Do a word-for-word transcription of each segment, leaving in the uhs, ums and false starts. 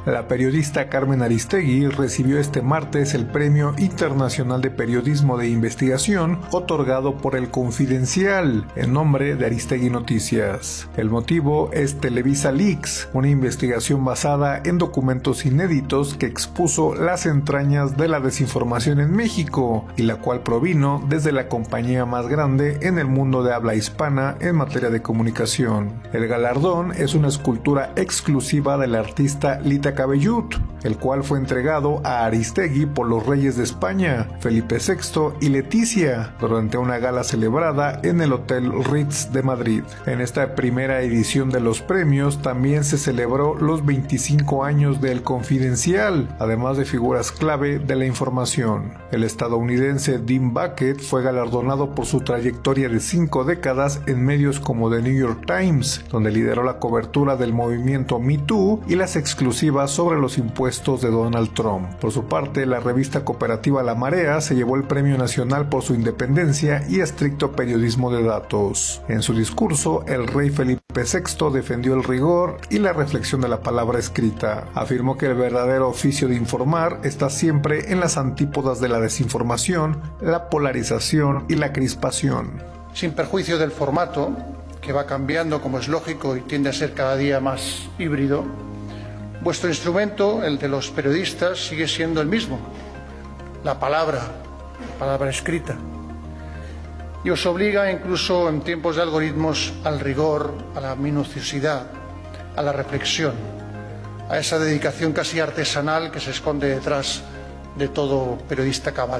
La periodista Carmen Aristegui recibió este martes el Premio Internacional de Periodismo de Investigación otorgado por El Confidencial en nombre de Aristegui Noticias. El motivo es Televisa Leaks, una investigación basada en documentos inéditos que expuso las entrañas de la desinformación en México y la cual provino desde la compañía más grande en el mundo de habla hispana en materia de comunicación. El galardón es una escultura exclusiva del artista Lita Cabellut, el cual fue entregado a Aristegui por los reyes de España, Felipe sexto y Leticia, durante una gala celebrada en el Hotel Ritz de Madrid. En esta primera edición de los premios también se celebró los veinticinco años de El Confidencial, además de figuras clave de la información. El estadounidense Dean Bucket fue galardonado por su trayectoria de cinco décadas en medios como The New York Times, donde lideró la cobertura del movimiento Me Too y las exclusivas sobre los impuestos de Donald Trump. Por su parte, la revista cooperativa La Marea se llevó el Premio Nacional por su independencia y estricto periodismo de datos. En su discurso, el rey Felipe sexto defendió el rigor y la reflexión de la palabra escrita. Afirmó que el verdadero oficio de informar está siempre en las antípodas de la desinformación, la polarización y la crispación. Sin perjuicio del formato, que va cambiando como es lógico y tiende a ser cada día más híbrido, vuestro instrumento, el de los periodistas, sigue siendo el mismo, la palabra, la palabra escrita. Y os obliga, incluso en tiempos de algoritmos, al rigor, a la minuciosidad, a la reflexión, a esa dedicación casi artesanal que se esconde detrás de todo periodista cabal.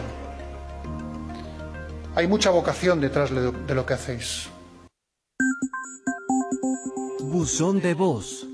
Hay mucha vocación detrás de lo que hacéis. Buzón de voz.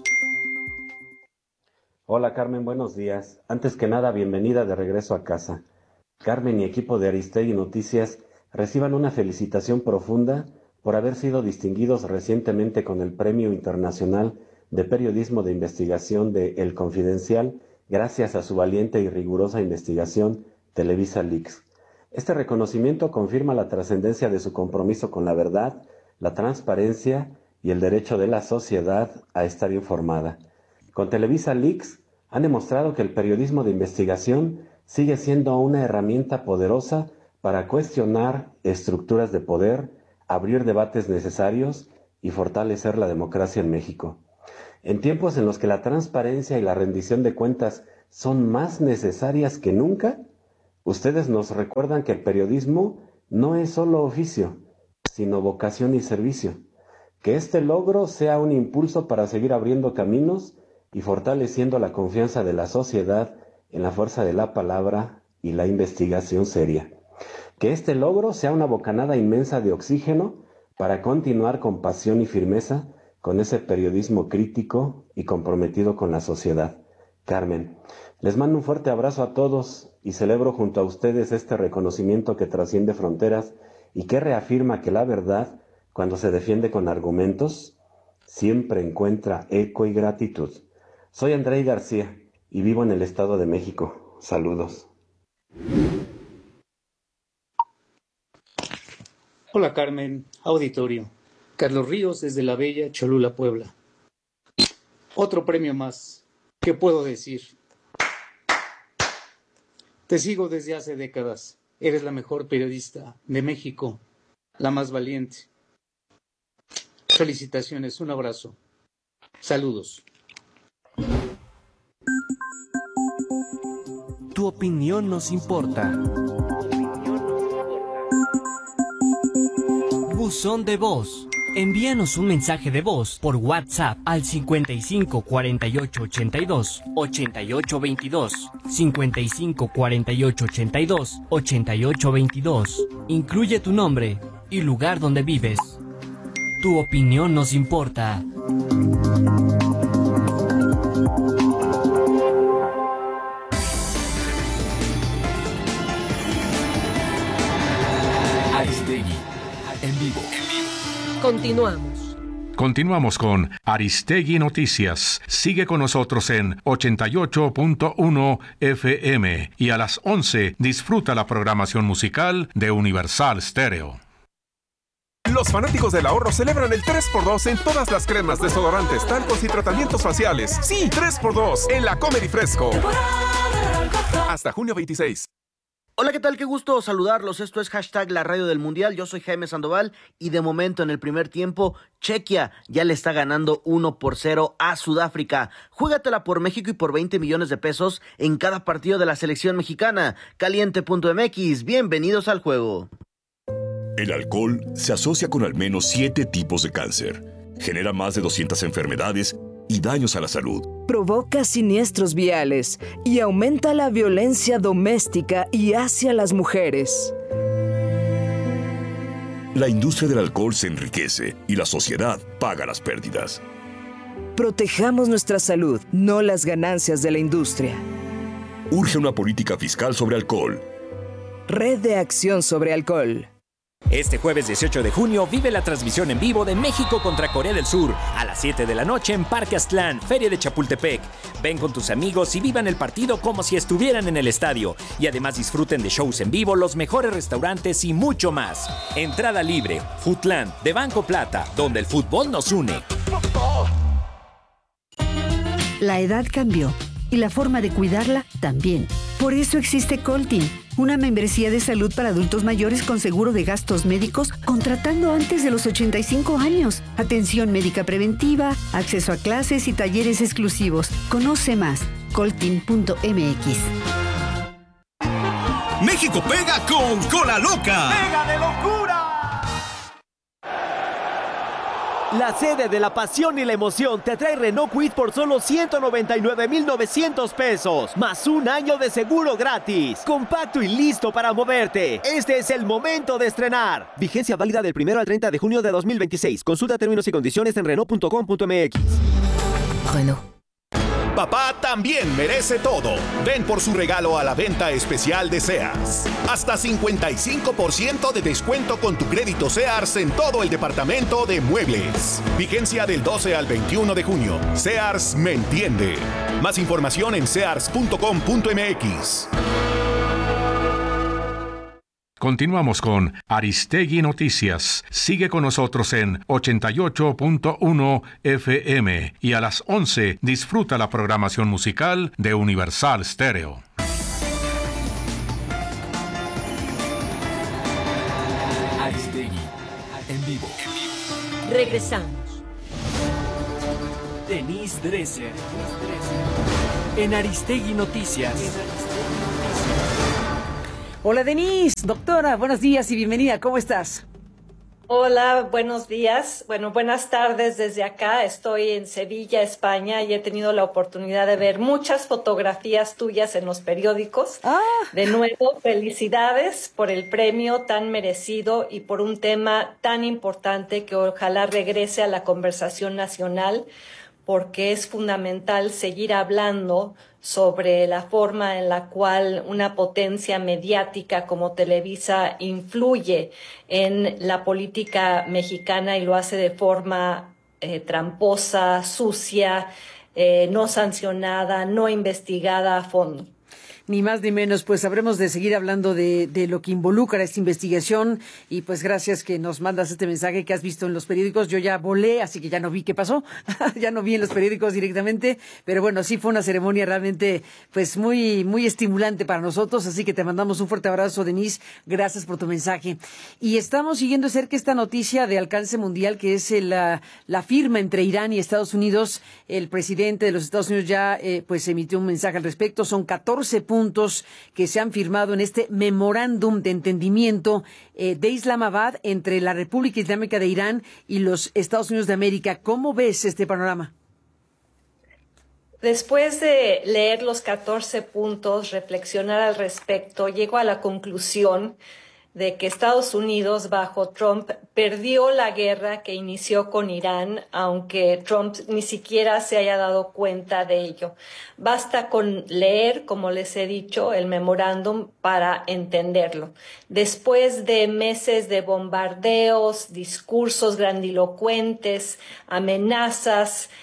Hola Carmen, buenos días. Antes que nada, bienvenida de regreso a casa. Carmen y equipo de Aristegui Noticias reciban una felicitación profunda por haber sido distinguidos recientemente con el Premio Internacional de Periodismo de Investigación de El Confidencial gracias a su valiente y rigurosa investigación Televisa Leaks. Este reconocimiento confirma la trascendencia de su compromiso con la verdad, la transparencia y el derecho de la sociedad a estar informada. Con Televisa Leaks han demostrado que el periodismo de investigación sigue siendo una herramienta poderosa para cuestionar estructuras de poder, abrir debates necesarios y fortalecer la democracia en México. En tiempos en los que la transparencia y la rendición de cuentas son más necesarias que nunca, ustedes nos recuerdan que el periodismo no es solo oficio, sino vocación y servicio. Que este logro sea un impulso para seguir abriendo caminos y fortaleciendo la confianza de la sociedad en la fuerza de la palabra y la investigación seria. Que este logro sea una bocanada inmensa de oxígeno para continuar con pasión y firmeza con ese periodismo crítico y comprometido con la sociedad. Carmen, les mando un fuerte abrazo a todos y celebro junto a ustedes este reconocimiento que trasciende fronteras y que reafirma que la verdad, cuando se defiende con argumentos, siempre encuentra eco y gratitud. Soy Andrei García y vivo en el Estado de México. Saludos. Hola Carmen, auditorio. Carlos Ríos desde la bella Cholula, Puebla. Otro premio más. ¿Qué puedo decir? Te sigo desde hace décadas. Eres la mejor periodista de México, la más valiente. Felicitaciones, un abrazo. Saludos. Tu opinión nos importa. Buzón de voz. Envíanos un mensaje de voz por WhatsApp al cincuenta y cinco cuarenta y ocho ochenta y dos ochenta y ocho veintidós, cincuenta y cinco cuarenta y ocho ochenta y dos ochenta y ocho veintidós. Incluye tu nombre y lugar donde vives. Tu opinión nos importa. Aristegui, en vivo. Continuamos. Continuamos con Aristegui Noticias. Sigue con nosotros en ochenta y ocho punto uno F M y a las once disfruta la programación musical de Universal Stereo. Los fanáticos del ahorro celebran el tres por dos en todas las cremas, desodorantes, talcos y tratamientos faciales. Sí, tres por dos en la Comer y Fresco. Hasta junio veintiséis. Hola, ¿qué tal? Qué gusto saludarlos. Esto es hashtag La Radio del Mundial. Yo soy Jaime Sandoval y de momento en el primer tiempo, Chequia ya le está ganando uno por cero a Sudáfrica. Juégatela por México y por veinte millones de pesos en cada partido de la selección mexicana. Caliente punto m x. Bienvenidos al juego. El alcohol se asocia con al menos siete tipos de cáncer. Genera más de doscientas enfermedades y daños a la salud. Provoca siniestros viales y aumenta la violencia doméstica y hacia las mujeres. La industria del alcohol se enriquece y la sociedad paga las pérdidas. Protejamos nuestra salud, no las ganancias de la industria. Urge una política fiscal sobre alcohol. Red de Acción sobre Alcohol. Este jueves dieciocho de junio vive la transmisión en vivo de México contra Corea del Sur a las siete de la noche en Parque Aztlán, Feria de Chapultepec. Ven con tus amigos y vivan el partido como si estuvieran en el estadio. Y además disfruten de shows en vivo, los mejores restaurantes y mucho más. Entrada libre. Foodland de Banco Plata, donde el fútbol nos une. La edad cambió y la forma de cuidarla también. Por eso existe Coltin, una membresía de salud para adultos mayores con seguro de gastos médicos contratando antes de los ochenta y cinco años. Atención médica preventiva, acceso a clases y talleres exclusivos. Conoce más, coltin punto m x. México pega con Cola Loca. ¡Pega de locura! La sede de la pasión y la emoción te trae Renault Kwid por solo ciento noventa y nueve mil novecientos pesos, más un año de seguro gratis. Compacto y listo para moverte. Este es el momento de estrenar. Vigencia válida del primero al treinta de junio de dos mil veintiséis. Consulta términos y condiciones en renault punto com punto m x. Renault. Papá también merece todo. Ven por su regalo a la venta especial de Sears. Hasta cincuenta y cinco por ciento de descuento con tu crédito Sears en todo el departamento de muebles. Vigencia del doce al veintiuno de junio. Sears me entiende. Más información en sears punto com punto m x. Continuamos con Aristegui Noticias. Sigue con nosotros en ochenta y ocho punto uno F M y a las once disfruta la programación musical de Universal Stereo. Aristegui en vivo. Regresamos. Denise Dresser en Aristegui Noticias. Hola Denise, doctora, buenos días y bienvenida, ¿cómo estás? Hola, buenos días, bueno, buenas tardes desde acá, estoy en Sevilla, España, y he tenido la oportunidad de ver muchas fotografías tuyas en los periódicos. Ah. De nuevo, felicidades por el premio tan merecido y por un tema tan importante que ojalá regrese a la conversación nacional, porque es fundamental seguir hablando sobre la forma en la cual una potencia mediática como Televisa influye en la política mexicana y lo hace de forma eh, tramposa, sucia, eh, no sancionada, no investigada a fondo. Ni más ni menos, pues habremos de seguir hablando de, de lo que involucra esta investigación y pues gracias que nos mandas este mensaje que has visto en los periódicos. Yo ya volé, así que ya no vi qué pasó, ya no vi en los periódicos directamente, pero bueno, sí fue una ceremonia realmente pues muy muy estimulante para nosotros, así que te mandamos un fuerte abrazo, Denise, gracias por tu mensaje. Y estamos siguiendo de cerca esta noticia de alcance mundial que es el, la, la firma entre Irán y Estados Unidos. El presidente de los Estados Unidos ya eh, pues emitió un mensaje al respecto, son catorce puntos que se han firmado en este memorándum de entendimiento eh, de Islamabad entre la República Islámica de Irán y los Estados Unidos de América. ¿Cómo ves este panorama? Después de leer los catorce puntos, reflexionar al respecto, llego a la conclusión de que Estados Unidos bajo Trump perdió la guerra que inició con Irán, aunque Trump ni siquiera se haya dado cuenta de ello. Basta con leer, como les he dicho, el memorándum para entenderlo. Después de meses de bombardeos, discursos grandilocuentes, amenazas,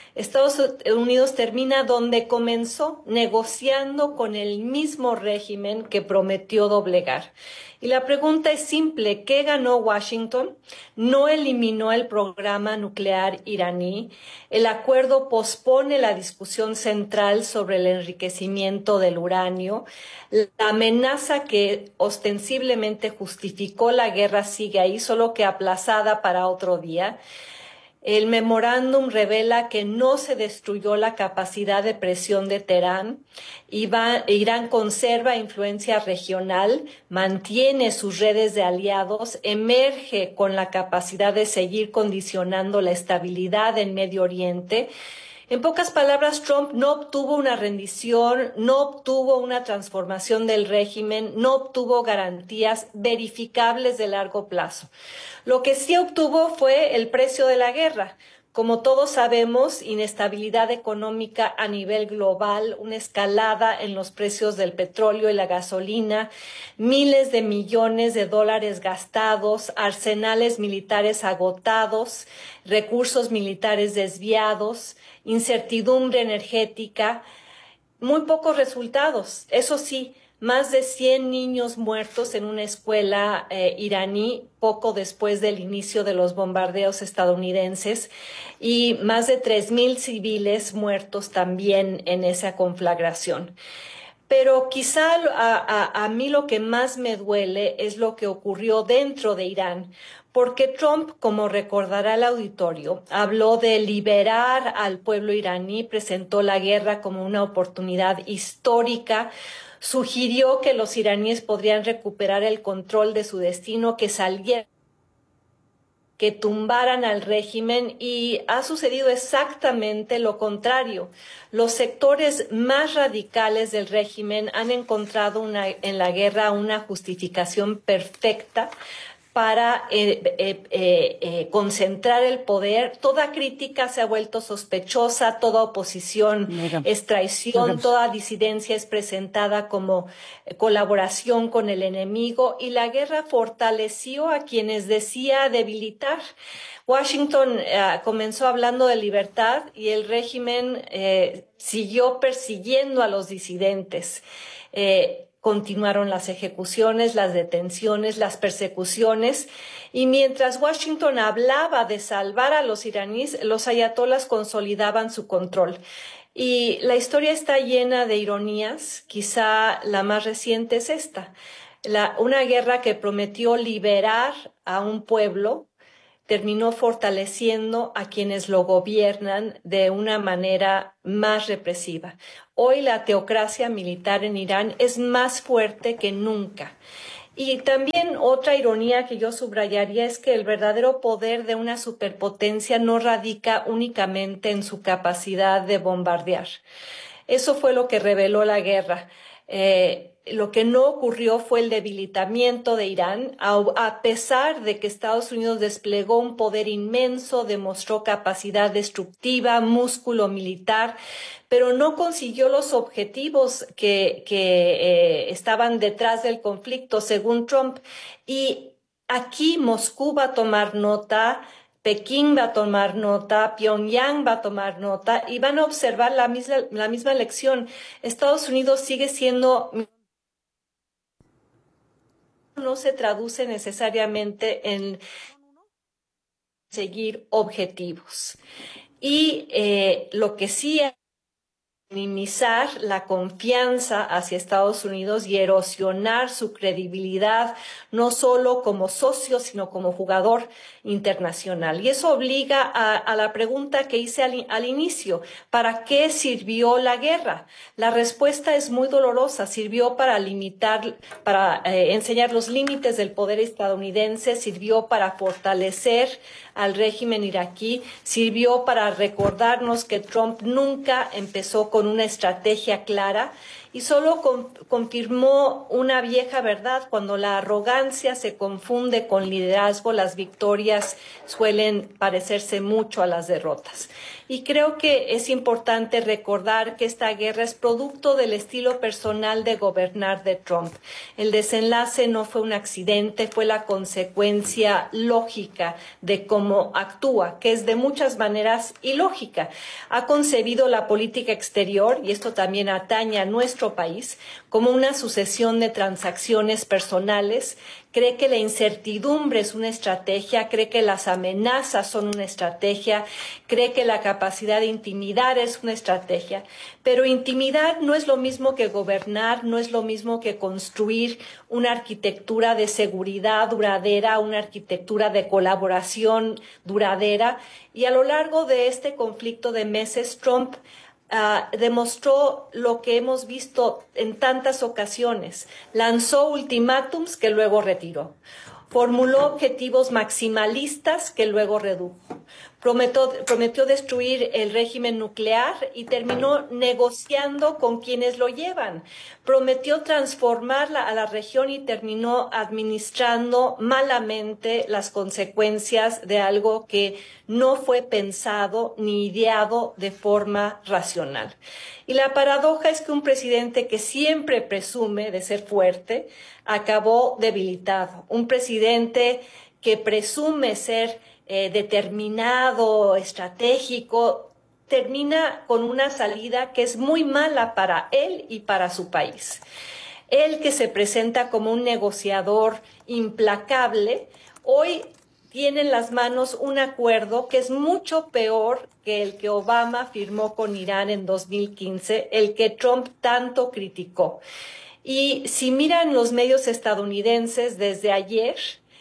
Estados Unidos termina donde comenzó, negociando con el mismo régimen que prometió doblegar. Y la pregunta es simple, ¿qué ganó Washington? No eliminó el programa nuclear iraní. El acuerdo pospone la discusión central sobre el enriquecimiento del uranio. La amenaza que ostensiblemente justificó la guerra sigue ahí, solo que aplazada para otro día. El memorándum revela que no se destruyó la capacidad de presión de Teherán. Irán conserva influencia regional, mantiene sus redes de aliados, emerge con la capacidad de seguir condicionando la estabilidad en Medio Oriente. En pocas palabras, Trump no obtuvo una rendición, no obtuvo una transformación del régimen, no obtuvo garantías verificables de largo plazo. Lo que sí obtuvo fue el precio de la guerra. Como todos sabemos, inestabilidad económica a nivel global, una escalada en los precios del petróleo y la gasolina, miles de millones de dólares gastados, arsenales militares agotados, recursos militares desviados, incertidumbre energética, muy pocos resultados. Eso sí, más de cien niños muertos en una escuela eh, iraní poco después del inicio de los bombardeos estadounidenses y más de tres mil civiles muertos también en esa conflagración. Pero quizá a, a, a mí lo que más me duele es lo que ocurrió dentro de Irán, porque Trump, como recordará el auditorio, habló de liberar al pueblo iraní, presentó la guerra como una oportunidad histórica, sugirió que los iraníes podrían recuperar el control de su destino, que salieran, que tumbaran al régimen, y ha sucedido exactamente lo contrario. Los sectores más radicales del régimen han encontrado una, en la guerra una justificación perfecta para eh, eh, eh, eh, concentrar el poder. Toda crítica se ha vuelto sospechosa, toda oposición Mira. es traición, Mira. toda disidencia es presentada como colaboración con el enemigo, y la guerra fortaleció a quienes decía debilitar. Washington eh, comenzó hablando de libertad y el régimen eh, siguió persiguiendo a los disidentes. Eh, Continuaron las ejecuciones, las detenciones, las persecuciones, y mientras Washington hablaba de salvar a los iraníes, los ayatolas consolidaban su control. Y la historia está llena de ironías, quizá la más reciente es esta. La, una guerra que prometió liberar a un pueblo terminó fortaleciendo a quienes lo gobiernan de una manera más represiva. Hoy la teocracia militar en Irán es más fuerte que nunca. Y también otra ironía que yo subrayaría es que el verdadero poder de una superpotencia no radica únicamente en su capacidad de bombardear. Eso fue lo que reveló la guerra. Eh, Lo que no ocurrió fue el debilitamiento de Irán, a, a pesar de que Estados Unidos desplegó un poder inmenso, demostró capacidad destructiva, músculo militar, pero no consiguió los objetivos que, que eh, estaban detrás del conflicto, según Trump. Y aquí Moscú va a tomar nota, Pekín va a tomar nota, Pyongyang va a tomar nota y van a observar la misma, la misma lección. Estados Unidos sigue siendo... no se traduce necesariamente en seguir objetivos. Y eh, lo que sí es minimizar la confianza hacia Estados Unidos y erosionar su credibilidad, no solo como socio, sino como jugador internacional. Y eso obliga a, a la pregunta que hice al, al inicio: ¿para qué sirvió la guerra? La respuesta es muy dolorosa. Sirvió para limitar, para eh, enseñar los límites del poder estadounidense, sirvió para fortalecer al régimen iraquí, sirvió para recordarnos que Trump nunca empezó con con una estrategia clara y solo con, confirmó una vieja verdad: cuando la arrogancia se confunde con liderazgo, las victorias suelen parecerse mucho a las derrotas. Y creo que es importante recordar que esta guerra es producto del estilo personal de gobernar de Trump. El desenlace no fue un accidente, fue la consecuencia lógica de cómo actúa, que es de muchas maneras ilógica. Ha concebido la política exterior, y esto también atañe a nuestro país, como una sucesión de transacciones personales. Cree que la incertidumbre es una estrategia, cree que las amenazas son una estrategia, cree que la capacidad de intimidar es una estrategia. Pero intimidar no es lo mismo que gobernar, no es lo mismo que construir una arquitectura de seguridad duradera, una arquitectura de colaboración duradera. Y a lo largo de este conflicto de meses, Trump Uh, demostró lo que hemos visto en tantas ocasiones. Lanzó ultimátums que luego retiró. Formuló objetivos maximalistas que luego redujo. Prometió, prometió destruir el régimen nuclear y terminó negociando con quienes lo llevan. Prometió transformarla a la región y terminó administrando malamente las consecuencias de algo que no fue pensado ni ideado de forma racional. Y la paradoja es que un presidente que siempre presume de ser fuerte acabó debilitado. Un presidente que presume ser Eh, determinado, estratégico, termina con una salida que es muy mala para él y para su país. Él, que se presenta como un negociador implacable, hoy tiene en las manos un acuerdo que es mucho peor que el que Obama firmó con Irán en dos mil quince, el que Trump tanto criticó. Y si miran los medios estadounidenses desde ayer,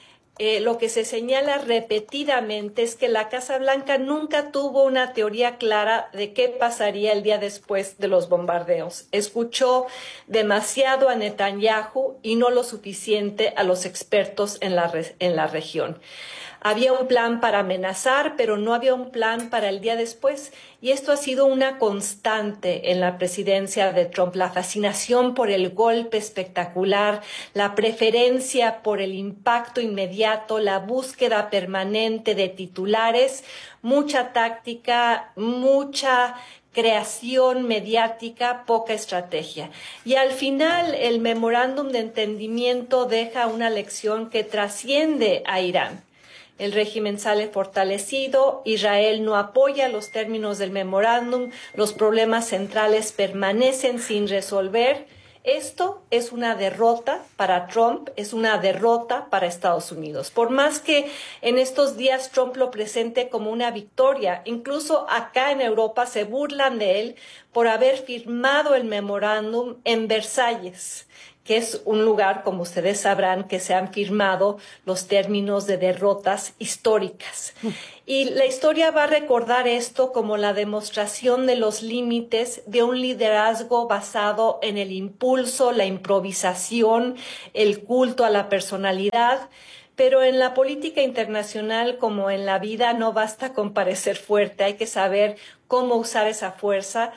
Eh, lo que se señala repetidamente es que la Casa Blanca nunca tuvo una teoría clara de qué pasaría el día después de los bombardeos. Escuchó demasiado a Netanyahu y no lo suficiente a los expertos en la, re- en la región. Había un plan para amenazar, pero no había un plan para el día después. Y esto ha sido una constante en la presidencia de Trump: la fascinación por el golpe espectacular, la preferencia por el impacto inmediato, la búsqueda permanente de titulares, mucha táctica, mucha creación mediática, poca estrategia. Y al final el memorándum de entendimiento deja una lección que trasciende a Irán. El régimen sale fortalecido, Israel no apoya los términos del memorándum, los problemas centrales permanecen sin resolver. Esto es una derrota para Trump, es una derrota para Estados Unidos. Por más que en estos días Trump lo presente como una victoria, incluso acá en Europa se burlan de él por haber firmado el memorándum en Versalles, que es un lugar, como ustedes sabrán, que se han firmado los términos de derrotas históricas. Y la historia va a recordar esto como la demostración de los límites de un liderazgo basado en el impulso, la improvisación, el culto a la personalidad. Pero en la política internacional, como en la vida, no basta con parecer fuerte, hay que saber cómo usar esa fuerza.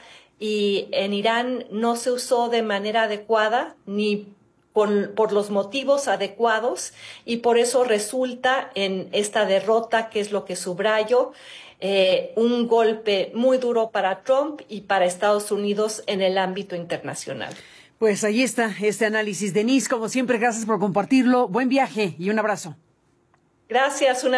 Y en Irán no se usó de manera adecuada ni por, por los motivos adecuados, y por eso resulta en esta derrota, que es lo que subrayo, eh, un golpe muy duro para Trump y para Estados Unidos en el ámbito internacional. Pues ahí está este análisis. Denise, como siempre, gracias por compartirlo. Buen viaje y un abrazo. Gracias. Una